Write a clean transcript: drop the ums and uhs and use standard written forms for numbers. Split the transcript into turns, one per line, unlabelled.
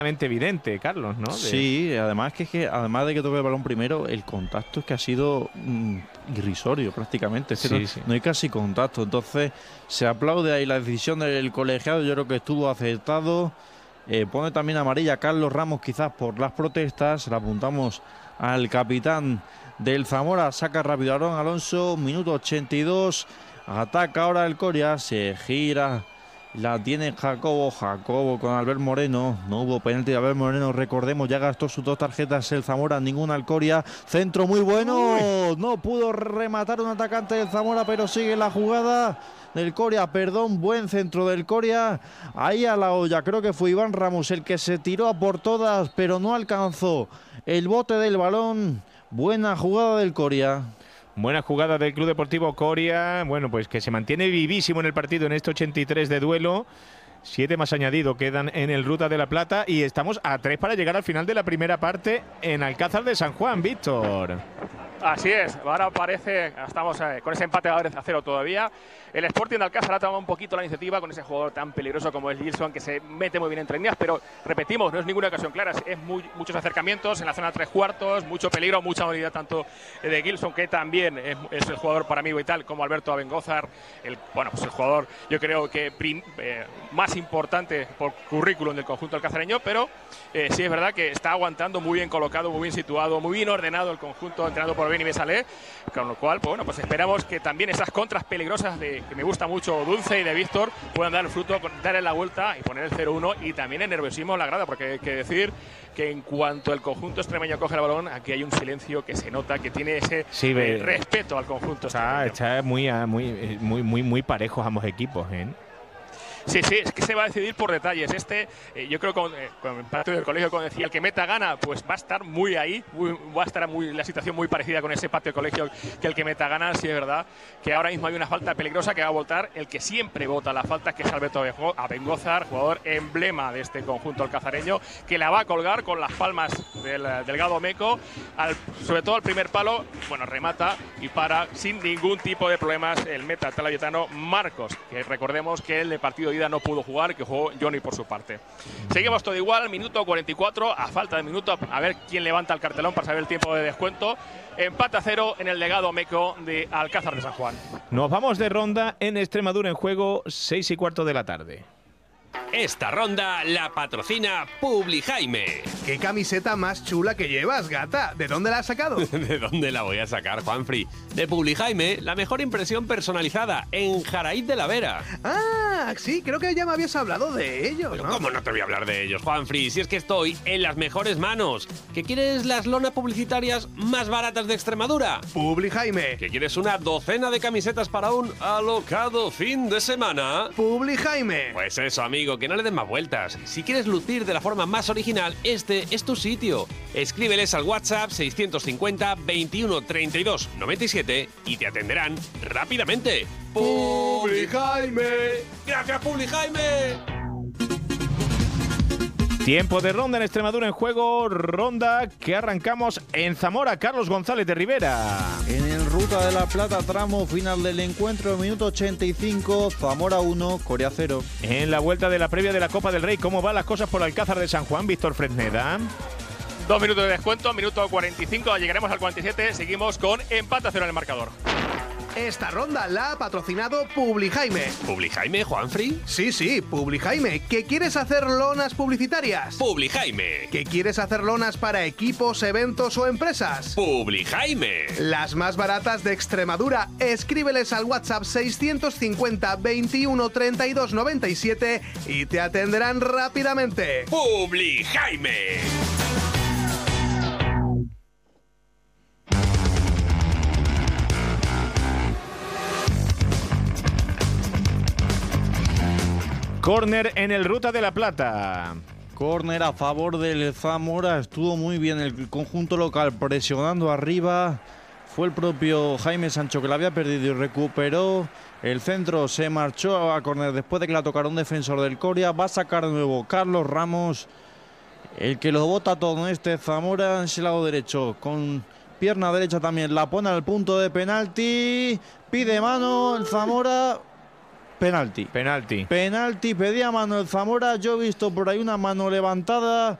evidente, Carlos, ¿no?
Sí, además además de que toque el balón primero, el contacto es que ha sido irrisorio prácticamente.
Sí.
No hay casi contacto. Entonces se aplaude ahí la decisión del colegiado. Yo creo que estuvo acertado. Pone también amarilla a Carlos Ramos, quizás por las protestas. Le apuntamos al capitán del Zamora. Saca rápido Aarón Alonso. Minuto 82. Ataca ahora el Coria. Se gira. La tiene Jacobo con Albert Moreno. No hubo penalti de Albert Moreno, recordemos, ya gastó sus 2 tarjetas el Zamora, ninguna al Coria. Centro muy bueno. Uy. No pudo rematar un atacante del Zamora, pero sigue la jugada del Coria. Buen centro del Coria. Ahí a la olla, creo que fue Iván Ramos el que se tiró a por todas, pero no alcanzó el bote del balón. Buena jugada del Coria.
Buena jugada del Club Deportivo Coria, bueno, pues que se mantiene vivísimo en el partido en este 83 de duelo. 7 más añadido quedan en el Ruta de la Plata y estamos a 3 para llegar al final de la primera parte en Alcázar de San Juan, Víctor.
Así es, ahora parece, estamos con ese empate a 0 todavía. El Sporting de Alcázar ha tomado un poquito la iniciativa con ese jugador tan peligroso como es Gilson, que se mete muy bien entre líneas, pero repetimos, no es ninguna ocasión clara, es muchos acercamientos en la zona 3/4, mucho peligro, mucha movilidad tanto de Gilson, que también es el jugador para mí vital, como Alberto Abengózar, el jugador yo creo que más importante por currículum del conjunto alcazareño, pero sí es verdad que está aguantando muy bien colocado, muy bien situado, muy bien ordenado el conjunto entrenado por Beni Besalé, con lo cual, bueno, pues esperamos que también esas contras peligrosas que me gusta mucho Dulce y de Víctor puedan dar el fruto, darle la vuelta y poner el 0-1, y también el nerviosismo en la grada, porque hay que decir que en cuanto el conjunto extremeño coge el balón, aquí hay un silencio que se nota, que tiene ese respeto al conjunto extremeño.
Está muy parejos ambos equipos, ¿eh?
Sí, es que se va a decidir por detalles. Yo creo que con el partido del colegio, como decía, el que meta gana, pues va a estar muy ahí, va a estar la situación muy parecida con ese patio del colegio, que el que meta gana. Sí es verdad que ahora mismo hay una falta peligrosa que va a votar el que siempre vota la falta, que es Alberto Abengózar, jugador emblema de este conjunto alcazareño, que la va a colgar con las palmas del Delgado Meco, sobre todo al primer palo. Bueno, remata y para sin ningún tipo de problemas el meta talayetano Marcos, que recordemos que el partido de ida no pudo jugar, que jugó Johnny por su parte. Seguimos todo igual, minuto 44, a falta de minuto, a ver quién levanta el cartelón para saber el tiempo de descuento. Empate a 0 en el Legado Meco de Alcázar de San Juan.
Nos vamos de ronda en Extremadura en juego, 6:15 de la tarde.
Esta ronda la patrocina Publijaime.
¿Qué camiseta más chula que llevas, gata? ¿De dónde la has sacado?
¿De dónde la voy a sacar, Juanfri? De Publijaime, la mejor impresión personalizada en Jaraíz de la Vera.
Ah, sí, creo que ya me habías hablado de ellos,
Pero
¿no?
¿cómo no te voy a hablar de ellos, Juanfri? Si es que estoy en las mejores manos. ¿Que quieres las lonas publicitarias más baratas de Extremadura?
Publijaime.
¿Que quieres una docena de camisetas para un alocado fin de semana?
Publijaime.
Pues eso, amigo, que no le des más vueltas. Si quieres lucir de la forma más original, este es tu sitio. Escríbeles al WhatsApp 650 21 32 97 y te atenderán rápidamente. ¡Publijaime! ¡Gracias, Publijaime!
Tiempo de ronda en Extremadura en juego, ronda que arrancamos en Zamora. Carlos González de Rivera.
En el Ruta de la Plata, tramo final del encuentro, minuto 85, Zamora 1, Coria 0.
En la vuelta de la previa de la Copa del Rey, ¿cómo van las cosas por Alcázar de San Juan, Víctor Fresneda?
2 minutos de descuento, minuto 45, llegaremos al 47, seguimos con empate a 0 en el marcador.
Esta ronda la ha patrocinado Publijaime.
¿Publijaime, Juanfri?
Sí, Publijaime. ¿Que quieres hacer lonas publicitarias?
¡Publijaime!
¿Que quieres hacer lonas para equipos, eventos o empresas?
¡Publijaime!
Las más baratas de Extremadura. Escríbeles al WhatsApp 650 21 32 97 y te atenderán rápidamente.
¡Publijaime!
Córner en el Ruta de la Plata.
Córner a favor del Zamora, estuvo muy bien el conjunto local presionando arriba. Fue el propio Jaime Sancho que la había perdido y recuperó. El centro se marchó a córner después de que la tocara un defensor del Coria. Va a sacar de nuevo Carlos Ramos, el que lo bota todo en este Zamora en ese lado derecho. Con pierna derecha también la pone al punto de penalti. Pide mano el Zamora. Penalti.
Penalti.
Penalti, pedía Manuel Zamora. Yo he visto por ahí una mano levantada.